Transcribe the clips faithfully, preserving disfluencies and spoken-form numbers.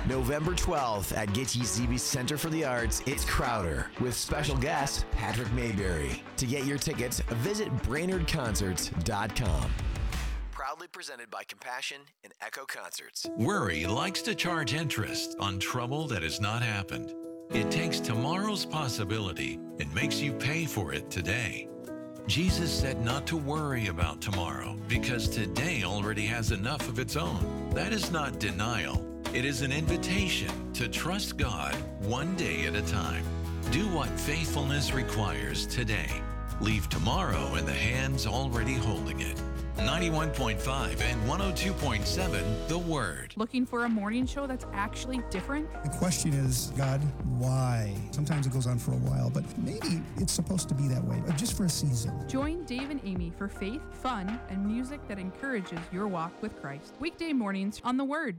November twelfth at Getty-Zeebe Center for the Arts, it's Crowder with special guest Patrick Mayberry. To get your tickets, visit Brainerd Concerts dot com. Proudly presented by Compassion and Echo Concerts. Worry likes to charge interest on trouble that has not happened. It takes tomorrow's possibility and makes you pay for it today. Jesus said not to worry about tomorrow because today already has enough of its own. That is not denial. It is an invitation to trust God one day at a time. Do what faithfulness requires today. Leave tomorrow in the hands already holding it. ninety-one point five and one oh two point seven, The Word. Looking for a morning show that's actually different? The question is, God, why? Sometimes it goes on for a while, but maybe it's supposed to be that way, just for a season. Join Dave and Amy for faith, fun, and music that encourages your walk with Christ. Weekday mornings on The Word.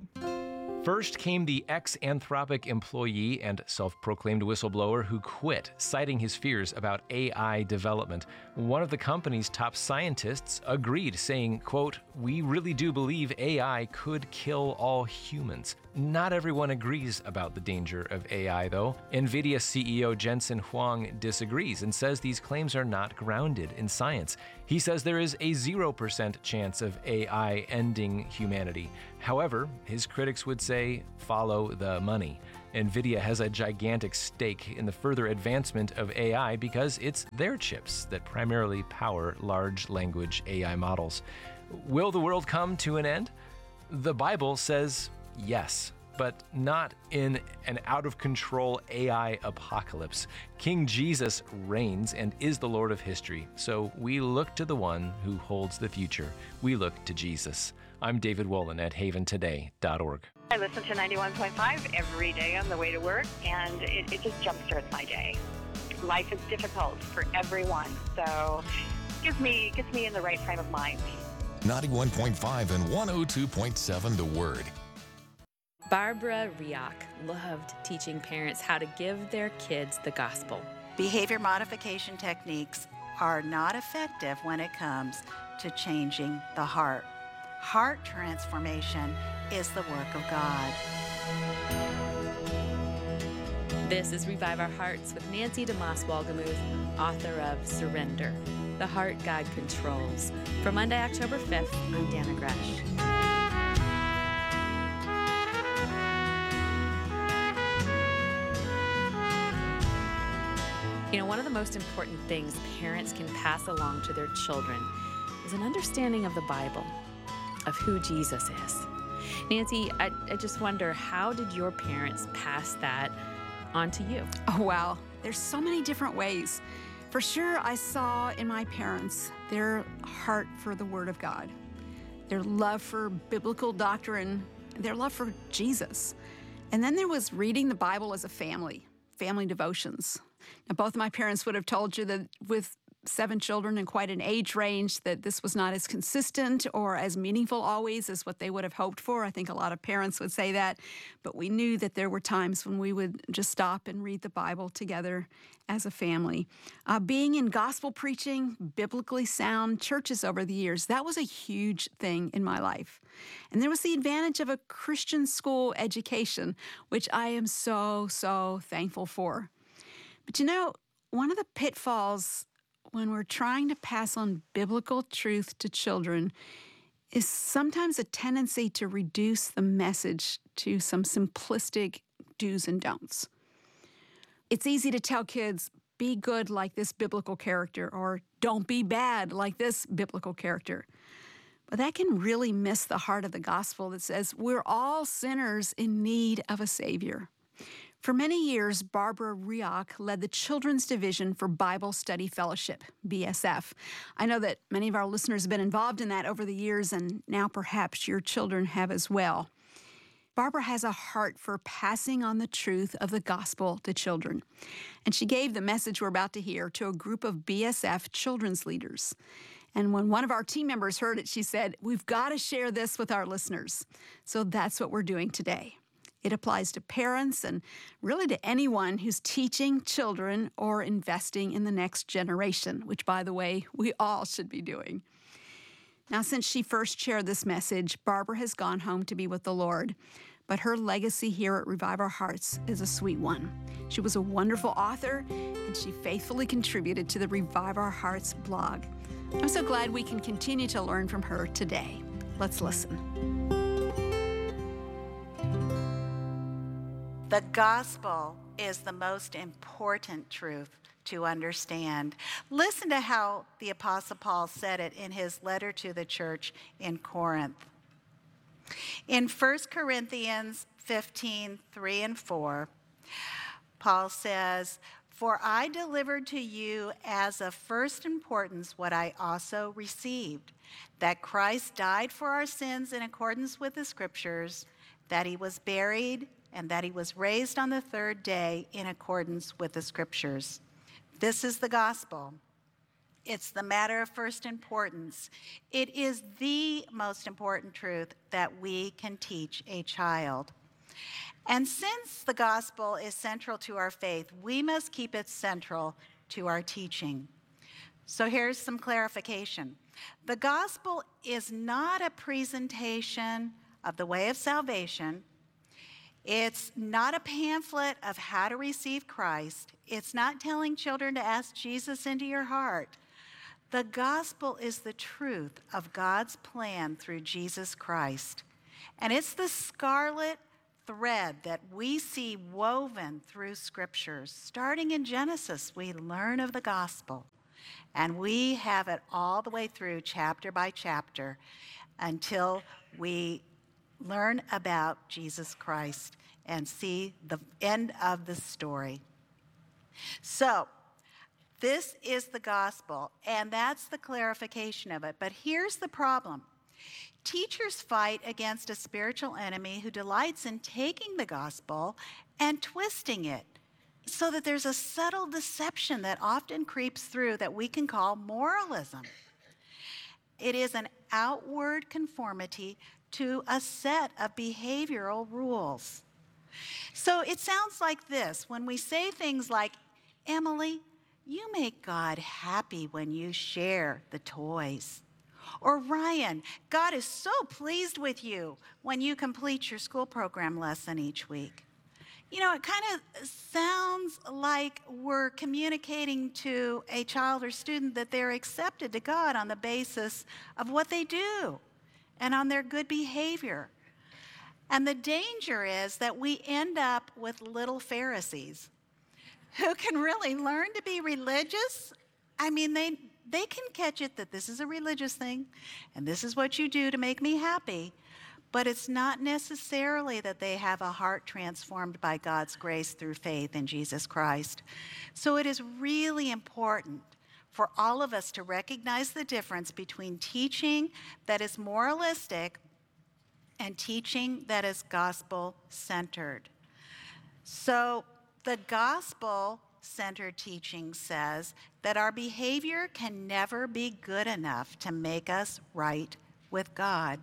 First came the ex-Anthropic employee and self-proclaimed whistleblower who quit, citing his fears about A I development. One of the company's top scientists agreed, saying, quote, "We really do believe A I could kill all humans." Not everyone agrees about the danger of A I, though. NVIDIA C E O Jensen Huang disagrees and says these claims are not grounded in science. He says there is a zero percent chance of A I ending humanity. However, his critics would say, follow the money. NVIDIA has a gigantic stake in the further advancement of A I because it's their chips that primarily power large language A I models. Will the world come to an end? The Bible says yes, but not in an out-of-control A I apocalypse. King Jesus reigns and is the Lord of history, so we look to the one who holds the future. We look to Jesus. I'm David Wolin at haven today dot org. I listen to ninety-one point five every day on the way to work, and it, it just jumpstarts my day. Life is difficult for everyone, so it gives me, gets me in the right frame of mind. ninety-one point five and one oh two point seven, The Word. Barbara Rioch loved teaching parents how to give their kids the gospel. Behavior modification techniques are not effective when it comes to changing the heart. Heart transformation is the work of God. This is Revive Our Hearts with Nancy DeMoss Wolgemuth, author of Surrender, The Heart God Controls. For Monday, October fifth, I'm Dana Gresh. You know, one of the most important things parents can pass along to their children is an understanding of the Bible, of who Jesus is. Nancy, I, I just wonder, how did your parents pass that on to you? Oh, wow. There's so many different ways. For sure, I saw in my parents their heart for the Word of God, their love for biblical doctrine, their love for Jesus. And then there was reading the Bible as a family, family devotions. Now, both of my parents would have told you that with seven children and quite an age range, that this was not as consistent or as meaningful always as what they would have hoped for. I think a lot of parents would say that, but we knew that there were times when we would just stop and read the Bible together as a family. Uh, being in gospel preaching, biblically sound churches over the years, that was a huge thing in my life. And there was the advantage of a Christian school education, which I am so, so thankful for. But you know, one of the pitfalls when we're trying to pass on biblical truth to children is sometimes a tendency to reduce the message to some simplistic do's and don'ts. It's easy to tell kids, be good like this biblical character, or don't be bad like this biblical character. But that can really miss the heart of the gospel that says we're all sinners in need of a Savior. For many years, Barbara Rioch led the Children's Division for Bible Study Fellowship, B S F. I know that many of our listeners have been involved in that over the years, and now perhaps your children have as well. Barbara has a heart for passing on the truth of the gospel to children. And she gave the message we're about to hear to a group of B S F children's leaders. And when one of our team members heard it, she said, we've got to share this with our listeners. So that's what we're doing today. It applies to parents and really to anyone who's teaching children or investing in the next generation, which, by the way, we all should be doing. Now, since she first shared this message, Barbara has gone home to be with the Lord. but her legacy here at Revive Our Hearts is a sweet one. She was a wonderful author, and she faithfully contributed to the Revive Our Hearts blog. I'm so glad we can continue to learn from her today. Let's listen. The gospel is the most important truth to understand. Listen to how the Apostle Paul said it in his letter to the church in Corinth. In First Corinthians fifteen, three and four, Paul says, "For I delivered to you as of first importance what I also received, that Christ died for our sins in accordance with the Scriptures, that he was buried, and that he was raised on the third day in accordance with the Scriptures." This is the gospel. It's the matter of first importance. It is the most important truth that we can teach a child. And since the gospel is central to our faith, we must keep it central to our teaching. So here's some clarification. The gospel is not a presentation of the way of salvation. It's not a pamphlet of how to receive Christ. It's not telling children to ask Jesus into your heart. The gospel is the truth of God's plan through Jesus Christ. And it's the scarlet thread that we see woven through scriptures. Starting in Genesis, we learn of the gospel. And we have it all the way through, chapter by chapter, until we learn about Jesus Christ and see the end of the story. So, this is the gospel, and that's the clarification of it. But here's the problem. Teachers fight against a spiritual enemy who delights in taking the gospel and twisting it so that there's a subtle deception that often creeps through that we can call moralism. It is an outward conformity to a set of behavioral rules. So it sounds like this when we say things like, "Emily, you make God happy when you share the toys." Or, "Ryan, God is so pleased with you when you complete your school program lesson each week." You know, it kind of sounds like we're communicating to a child or student that they're accepted to God on the basis of what they do and on their good behavior. And the danger is that we end up with little Pharisees who can really learn to be religious. I mean, they, they can catch it that this is a religious thing and this is what you do to make me happy. But it's not necessarily that they have a heart transformed by God's grace through faith in Jesus Christ. So it is really important for all of us to recognize the difference between teaching that is moralistic and teaching that is gospel-centered. So the gospel-centered teaching says that our behavior can never be good enough to make us right with God.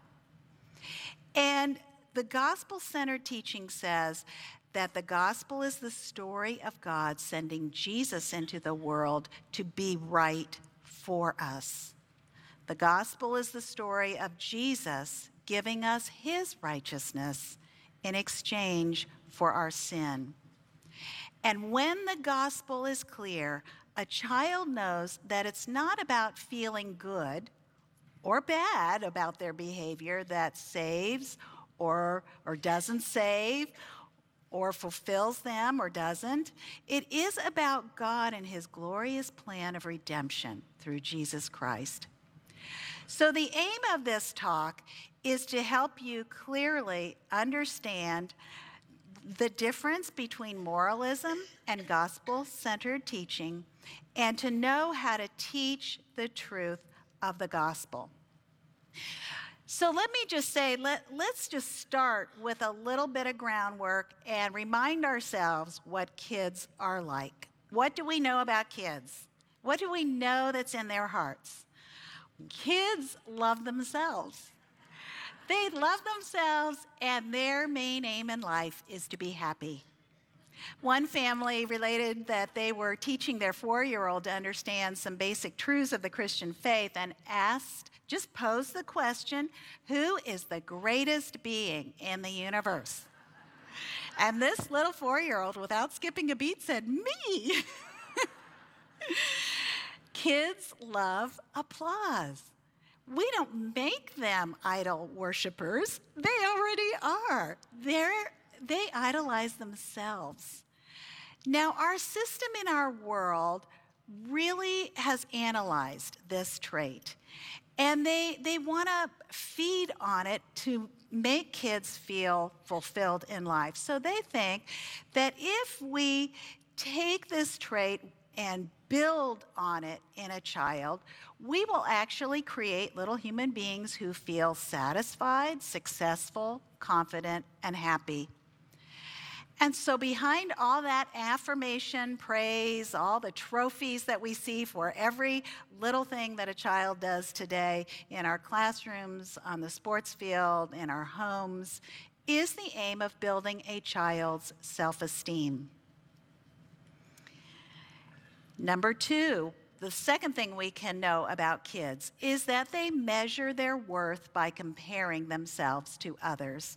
And the gospel-centered teaching says that the gospel is the story of God sending Jesus into the world to be right for us. The gospel is the story of Jesus giving us his righteousness in exchange for our sin. And when the gospel is clear, a child knows that it's not about feeling good or bad about their behavior that saves or, or doesn't save or fulfills them or doesn't. It is about God and his glorious plan of redemption through Jesus Christ. So the aim of this talk is to help you clearly understand the difference between moralism and gospel-centered teaching, and to know how to teach the truth of the gospel. So let me just say, let, let's just start with a little bit of groundwork and remind ourselves what kids are like. What do we know about kids? What do we know that's in their hearts? Kids love themselves. They love themselves, and their main aim in life is to be happy. One family related that they were teaching their four-year-old to understand some basic truths of the Christian faith and asked, just posed the question, who is the greatest being in the universe? And this little four-year-old, without skipping a beat, said, "Me." Kids love applause. We don't make them idol worshipers. They already are. They're, they idolize themselves. Now, our system in our world really has analyzed this trait, and they, they want to feed on it to make kids feel fulfilled in life. So they think that if we take this trait and build on it in a child, we will actually create little human beings who feel satisfied, successful, confident, and happy. And so behind all that affirmation, praise, all the trophies that we see for every little thing that a child does today in our classrooms, on the sports field, in our homes, is the aim of building a child's self-esteem. Number two, the second thing we can know about kids is that they measure their worth by comparing themselves to others.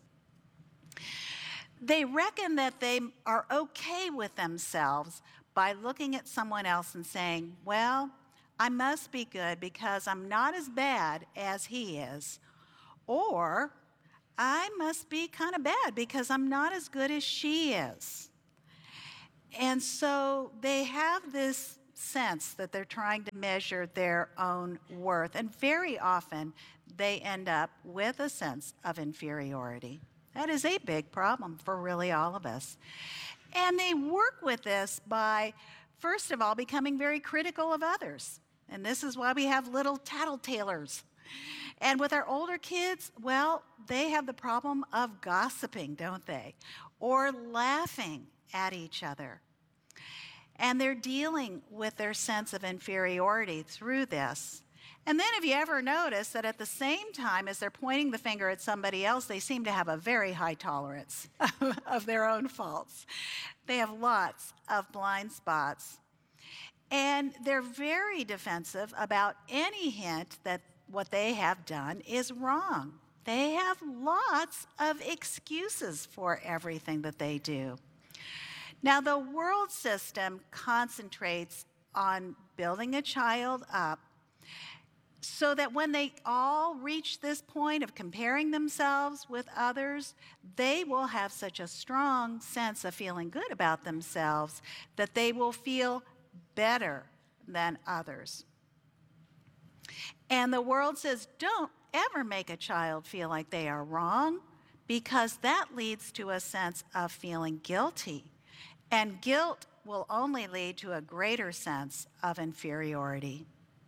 They reckon that they are okay with themselves by looking at someone else and saying, well, I must be good because I'm not as bad as he is. Or, I must be kind of bad because I'm not as good as she is. And so they have this sense that they're trying to measure their own worth. And very often, they end up with a sense of inferiority. That is a big problem for really all of us. And they work with this by, first of all, becoming very critical of others. And this is why we have little tattletalers. And with our older kids, well, they have the problem of gossiping, don't they? Or laughing at each other. And they're dealing with their sense of inferiority through this. And then if you ever notice that at the same time as they're pointing the finger at somebody else, they seem to have a very high tolerance of their own faults. They have lots of blind spots. And they're very defensive about any hint that what they have done is wrong. They have lots of excuses for everything that they do. Now, the world system concentrates on building a child up so that when they all reach this point of comparing themselves with others, they will have such a strong sense of feeling good about themselves that they will feel better than others. And the world says, don't ever make a child feel like they are wrong, because that leads to a sense of feeling guilty. And guilt will only lead to a greater sense of inferiority.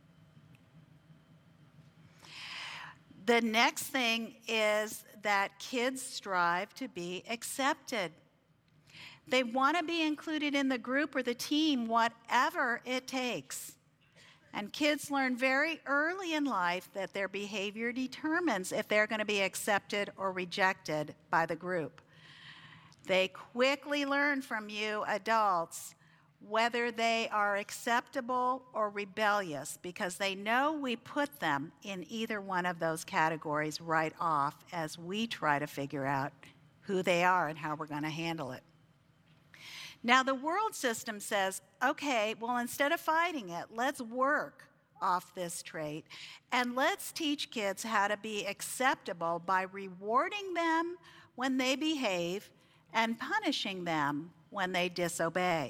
The next thing is that kids strive to be accepted. They want to be included in the group or the team, whatever it takes. And kids learn very early in life that their behavior determines if they're going to be accepted or rejected by the group. They quickly learn from you adults whether they are acceptable or rebellious, because they know we put them in either one of those categories right off as we try to figure out who they are and how we're going to handle it. Now, the world system says, okay, well, instead of fighting it, let's work off this trait, and let's teach kids how to be acceptable by rewarding them when they behave and punishing them when they disobey.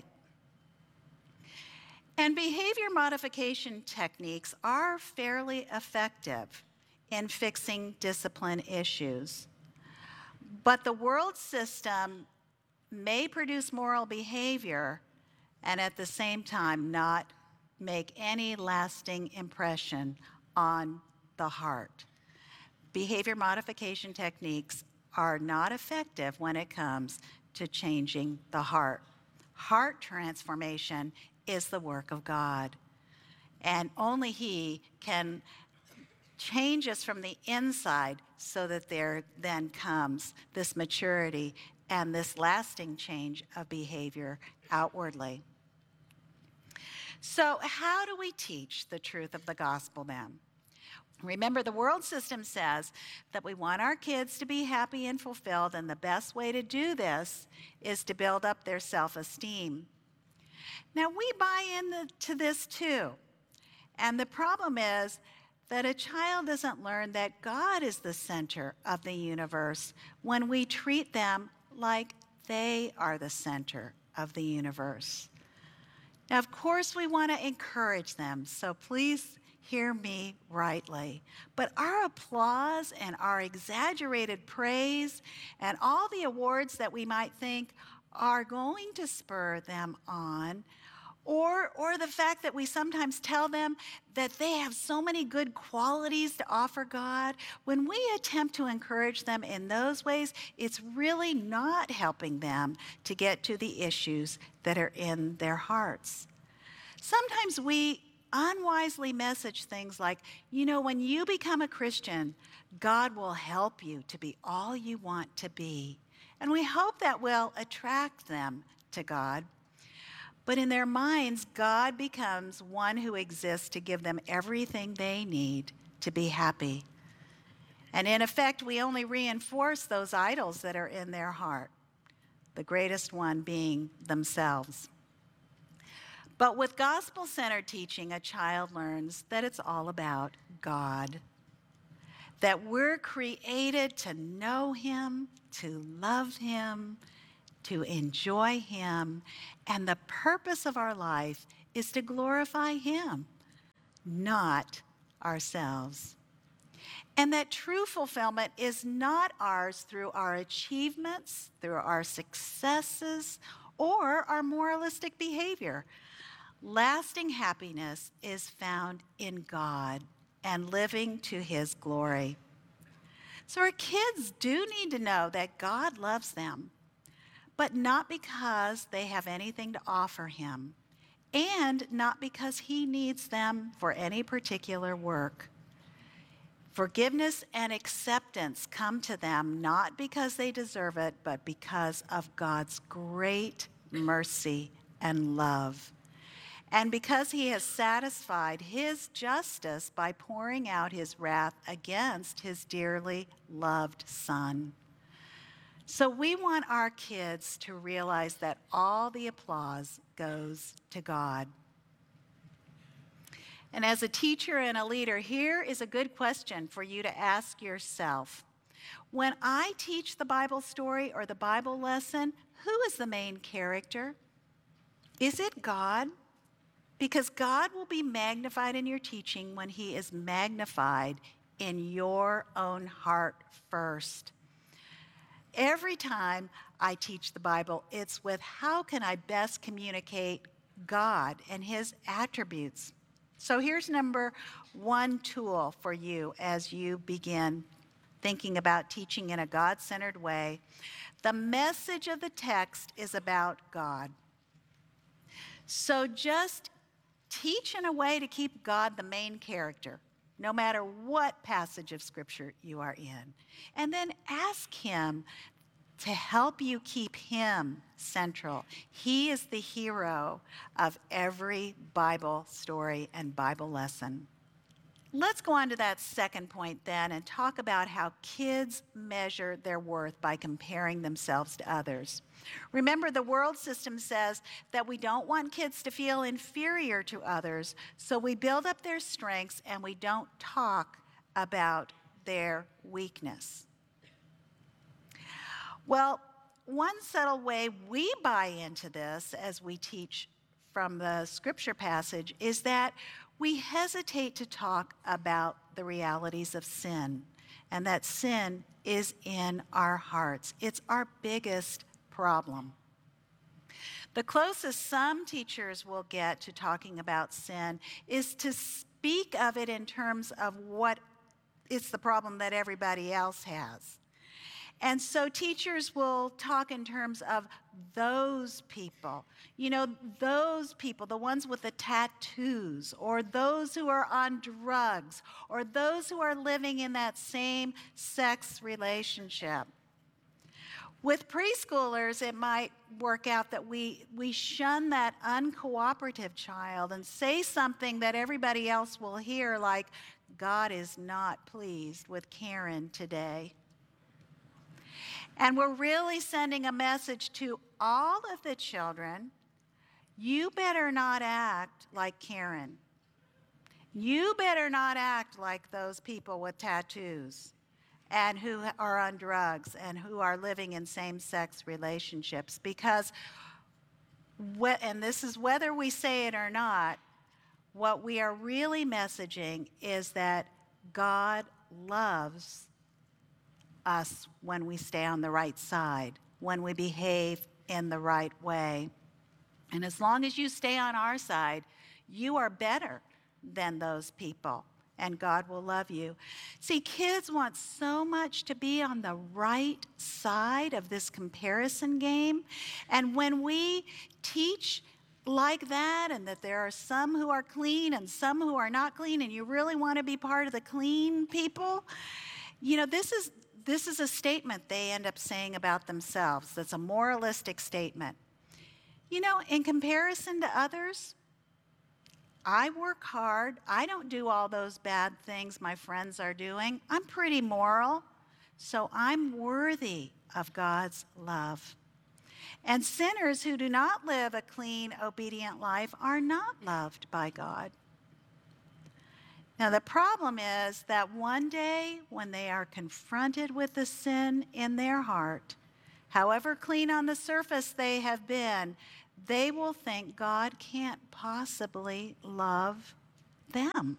And behavior modification techniques are fairly effective in fixing discipline issues. But the world system may produce moral behavior and at the same time not make any lasting impression on the heart. Behavior modification techniques are not effective when it comes to changing the heart. Heart transformation is the work of God, and only He can change us from the inside so that there then comes this maturity and this lasting change of behavior outwardly. So how do we teach the truth of the gospel then? Remember, the world system says that we want our kids to be happy and fulfilled, and the best way to do this is to build up their self-esteem. Now, we buy into this too. And the problem is that a child doesn't learn that God is the center of the universe when we treat them like they are the center of the universe. Now, of course, we want to encourage them, so please hear me rightly. But our applause and our exaggerated praise and all the awards that we might think are going to spur them on, or, or the fact that we sometimes tell them that they have so many good qualities to offer God, when we attempt to encourage them in those ways, it's really not helping them to get to the issues that are in their hearts. Sometimes we unwisely message things like, you know, when you become a Christian, God will help you to be all you want to be. And we hope that will attract them to God. But in their minds, God becomes one who exists to give them everything they need to be happy. And in effect, we only reinforce those idols that are in their heart, the greatest one being themselves. But with gospel-centered teaching, a child learns that it's all about God, that we're created to know Him, to love Him, to enjoy Him, and the purpose of our life is to glorify Him, not ourselves. And that true fulfillment is not ours through our achievements, through our successes, or our moralistic behavior. Lasting happiness is found in God and living to His glory. So our kids do need to know that God loves them, but not because they have anything to offer Him, and not because He needs them for any particular work. Forgiveness and acceptance come to them not because they deserve it, but because of God's great mercy and love. And because He has satisfied His justice by pouring out His wrath against His dearly loved Son. So we want our kids to realize that all the applause goes to God. And as a teacher and a leader, here is a good question for you to ask yourself. When I teach the Bible story or the Bible lesson, who is the main character? Is it God? Because God will be magnified in your teaching when He is magnified in your own heart first. Every time I teach the Bible, it's with how can I best communicate God and His attributes. So here's number one tool for you as you begin thinking about teaching in a God-centered way. The message of the text is about God. So just teach in a way to keep God the main character, no matter what passage of Scripture you are in. And then ask Him to help you keep Him central. He is the hero of every Bible story and Bible lesson. Let's go on to that second point then and talk about how kids measure their worth by comparing themselves to others. Remember, the world system says that we don't want kids to feel inferior to others, so we build up their strengths and we don't talk about their weakness. Well, one subtle way we buy into this as we teach from the scripture passage is that we hesitate to talk about the realities of sin, and that sin is in our hearts. It's our biggest problem. The closest some teachers will get to talking about sin is to speak of it in terms of what it's the problem that everybody else has. And so teachers will talk in terms of those people, you know, those people, the ones with the tattoos, or those who are on drugs, or those who are living in that same sex relationship. With preschoolers, it might work out that we, we shun that uncooperative child and say something that everybody else will hear, like, God is not pleased with Karen today. And we're really sending a message to all of the children. You better not act like Karen. You better not act like those people with tattoos and who are on drugs and who are living in same-sex relationships. Because, and this is whether we say it or not, what we are really messaging is that God loves us when we stay on the right side, when we behave in the right way. And as long as you stay on our side, you are better than those people, and God will love you. See, kids want so much to be on the right side of this comparison game. And when we teach like that, and that there are some who are clean and some who are not clean, and you really want to be part of the clean people, you know, this is this is a statement they end up saying about themselves. That's a moralistic statement. You know, in comparison to others, I work hard. I don't do all those bad things my friends are doing. I'm pretty moral, so I'm worthy of God's love. And sinners who do not live a clean, obedient life are not loved by God. Now, the problem is that one day when they are confronted with the sin in their heart, however clean on the surface they have been, they will think God can't possibly love them.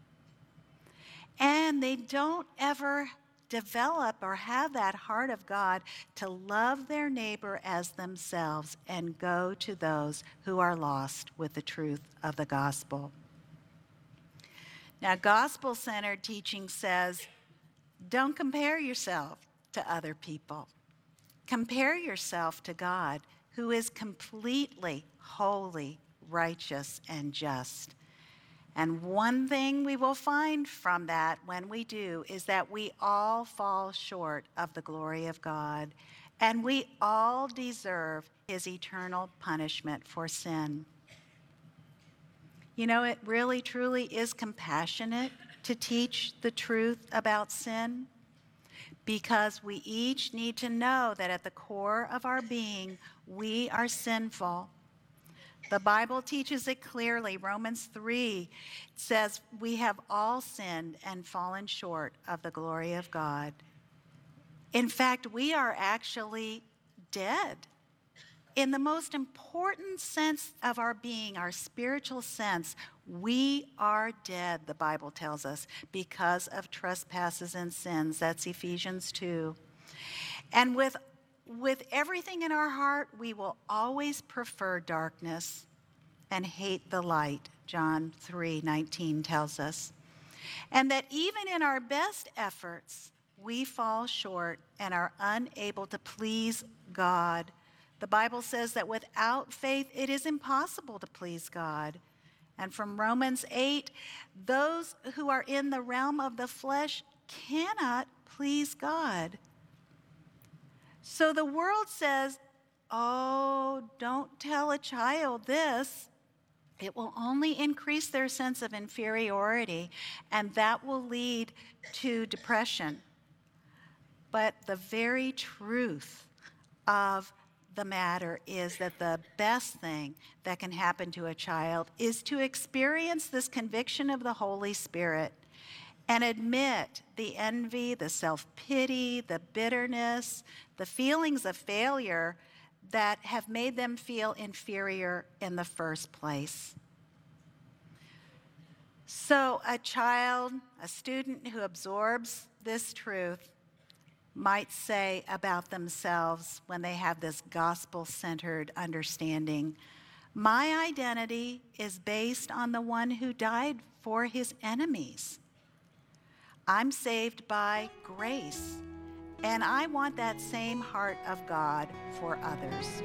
And they don't ever develop or have that heart of God to love their neighbor as themselves and go to those who are lost with the truth of the gospel. Now, gospel-centered teaching says, don't compare yourself to other people. Compare yourself to God, who is completely holy, righteous, and just. And one thing we will find from that when we do is that we all fall short of the glory of God, and we all deserve his eternal punishment for sin. You know, it really, truly is compassionate to teach the truth about sin, because we each need to know that at the core of our being, we are sinful. The Bible teaches it clearly. Romans three says we have all sinned and fallen short of the glory of God. In fact, we are actually dead. In the most important sense of our being, our spiritual sense, we are dead, the Bible tells us, because of trespasses and sins. That's Ephesians two. And with, with everything in our heart, we will always prefer darkness and hate the light, John three nineteen tells us. And that even in our best efforts, we fall short and are unable to please God. The Bible says that without faith, it is impossible to please God. And from Romans eight, those who are in the realm of the flesh cannot please God. So the world says, oh, don't tell a child this. It will only increase their sense of inferiority, and that will lead to depression. But the very truth of the matter is that the best thing that can happen to a child is to experience this conviction of the Holy Spirit and admit the envy, the self-pity, the bitterness, the feelings of failure that have made them feel inferior in the first place. So a child, a student who absorbs this truth might say about themselves when they have this gospel-centered understanding, my identity is based on the one who died for his enemies. I'm saved by grace, and I want that same heart of God for others.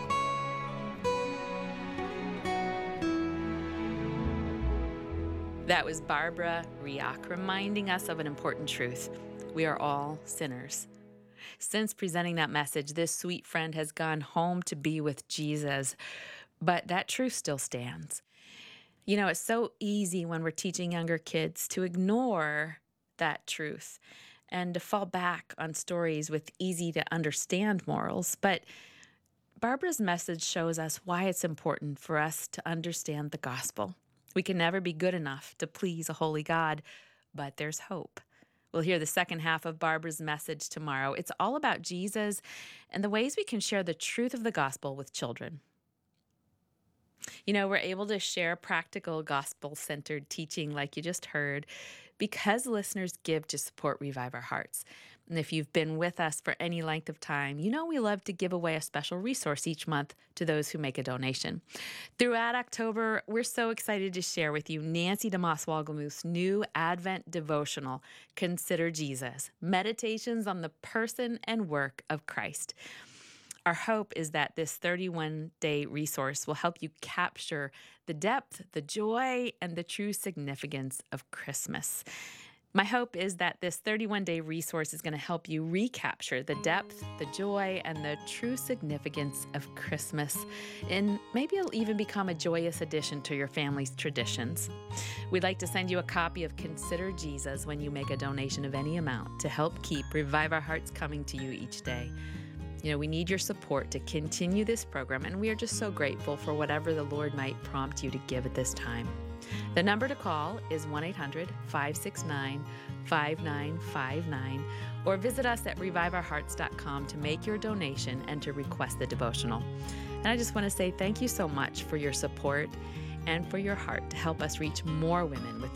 That was Barbara Riach reminding us of an important truth. We are all sinners. Since presenting that message, this sweet friend has gone home to be with Jesus, but that truth still stands. You know, it's so easy when we're teaching younger kids to ignore that truth and to fall back on stories with easy to understand morals. But Barbara's message shows us why it's important for us to understand the gospel. We can never be good enough to please a holy God, but there's hope. We'll hear the second half of Barbara's message tomorrow. It's all about Jesus and the ways we can share the truth of the gospel with children. You know, we're able to share practical gospel-centered teaching like you just heard because listeners give to support Revive Our Hearts. And if you've been with us for any length of time, you know we love to give away a special resource each month to those who make a donation. Throughout October, we're so excited to share with you Nancy DeMoss Wolgemuth's new Advent devotional, Consider Jesus, Meditations on the Person and Work of Christ. Our hope is that this thirty-one day resource will help you capture the depth, the joy, and the true significance of Christmas. My hope is that this thirty-one day resource is going to help you recapture the depth, the joy, and the true significance of Christmas. And maybe it'll even become a joyous addition to your family's traditions. We'd like to send you a copy of Consider Jesus when you make a donation of any amount to help keep Revive Our Hearts coming to you each day. You know, we need your support to continue this program, and we are just so grateful for whatever the Lord might prompt you to give at this time. The number to call is one eight hundred, five six nine, five nine five nine, or visit us at revive our hearts dot com to make your donation and to request the devotional. And I just want to say thank you so much for your support and for your heart to help us reach more women with